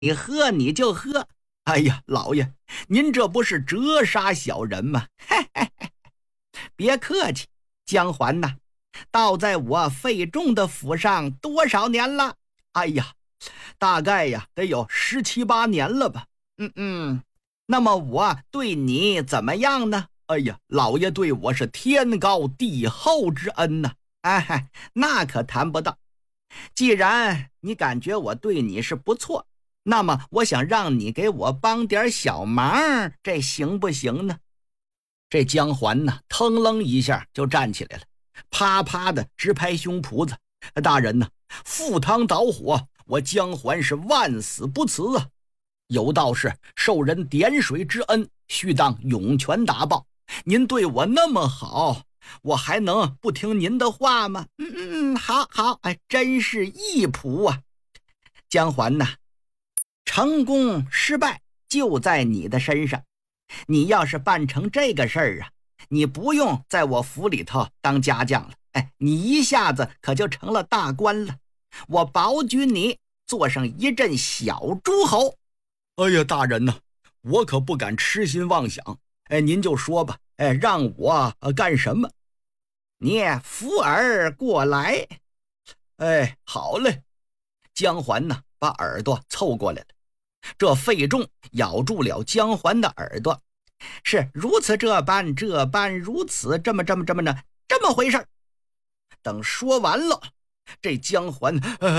你喝你就喝。哎呀，老爷，您这不是折杀小人吗？别客气，姜环呐，倒在我费仲的府上多少年了？哎呀，大概呀得有17、18年了吧。那么我对你怎么样呢？哎呀，老爷对我是天高地厚之恩呐。那可谈不到。既然你感觉我对你是不错，那么我想让你给我帮点小忙，这行不行呢？这姜环呢，腾楞一下就站起来了，啪啪的直拍胸脯子。大人呢，赴汤蹈火，我姜环是万死不辞啊！有道是受人点水之恩，须当涌泉答报。您对我那么好，我还能不听您的话吗？好，真是义仆啊！姜环呐，成功失败就在你的身上。你要是办成这个事儿啊，你不用在我府里头当家将了，你一下子可就成了大官了。我保举你做上一阵小诸侯。哎呀，大人呐，我可不敢痴心妄想。您就说吧，让我干什么？你扶耳过来。好嘞。姜环呢，把耳朵凑过来了。这费仲咬住了姜环的耳朵，是如此这般如此这么回事。等说完了，这姜环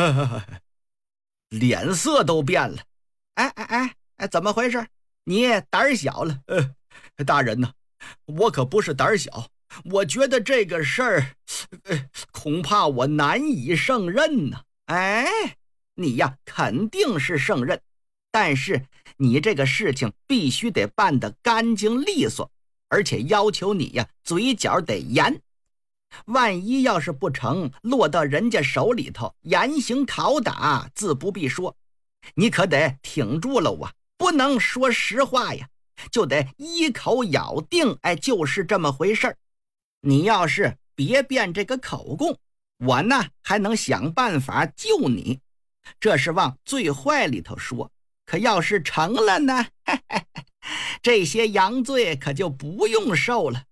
脸色都变了。怎么回事？你胆小了？大人呢，我可不是胆小，我觉得这个事儿恐怕我难以胜任呢。你呀肯定是胜任，但是你这个事情必须得办得干净利索，而且要求你呀嘴角得严。万一要是不成，落到人家手里头，严刑拷打自不必说，你可得挺住了啊，不能说实话呀，就得一口咬定就是这么回事儿。你要是别变这个口供，我呢还能想办法救你，这是往最坏里头说。可要是成了呢，这些洋罪可就不用受了。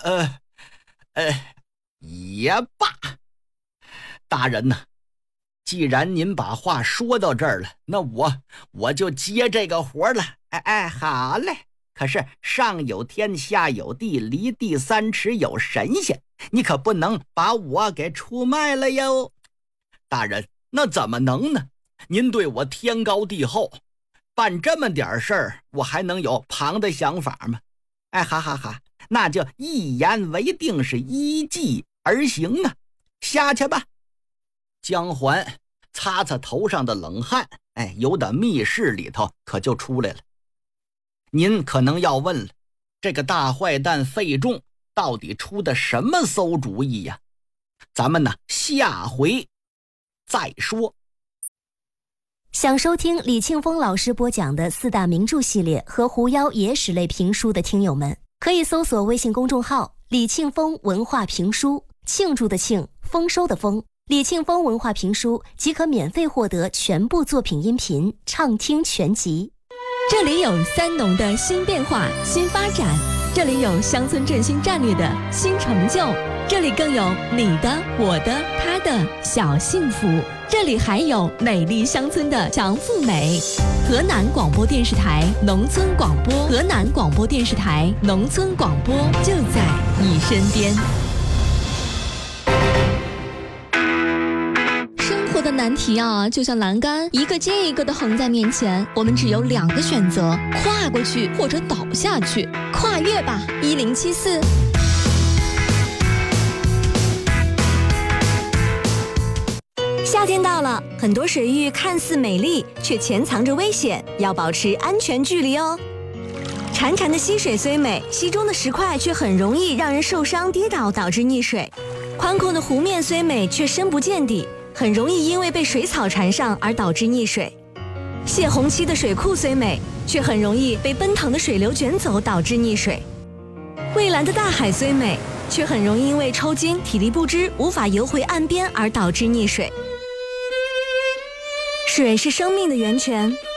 也罢，大人呢，既然您把话说到这儿了，那我就接这个活了。好嘞。可是上有天下有地，离地3尺有神仙，你可不能把我给出卖了哟。大人，那怎么能呢？您对我天高地厚，办这么点事儿，我还能有旁的想法吗？好，那就一言为定，是依计而行啊。下去吧。姜环擦擦头上的冷汗，由打密室里头可就出来了。您可能要问了，这个大坏蛋费仲到底出的什么馊主意呀？咱们呢下回再说。 想收听李庆峰老师播讲的4大名著系列和狐妖野史类评书的听友们，可以搜索微信公众号李庆峰文化评书，庆祝的庆，丰收的丰，李庆峰文化评书即可免费获得全部作品音频畅听全集。 这里有三农的新变化、新发展，这里有乡村振兴战略的新成就，这里更有你的、我的、他的小幸福，这里还有美丽乡村的强富美。河南广播电视台农村广播，河南广播电视台农村广播就在你身边。生活的难题啊，就像栏杆一个接一个的横在面前，我们只有2个选择：跨过去或者倒下去。跨越吧，1074。 夏天到了，很多水域看似美丽，却潜藏着危险，要保持安全距离哦。潺潺的溪水虽美，溪中的石块却很容易让人受伤跌倒，导致溺水。宽阔的湖面虽美，却深不见底，很容易因为被水草缠上而导致溺水。泄洪期的水库虽美，却很容易被奔腾的水流卷走，导致溺水。蔚蓝的大海虽美，却很容易因为抽筋、体力不支，无法游回岸边而导致溺水。水是生命的源泉，